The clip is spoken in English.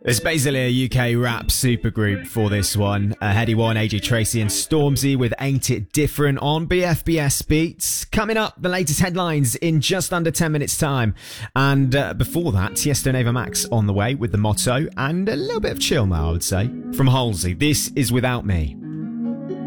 It's basically a UK rap supergroup for this one. Heady One, AJ Tracey and Stormzy with Ain't It Different on BFBS Beats. Coming up, the latest headlines in just under 10 minutes time. And before that, Tiesto and Ava Max on the way with The Motto and a little bit of chill now, I would say. From Halsey, this is Without Me.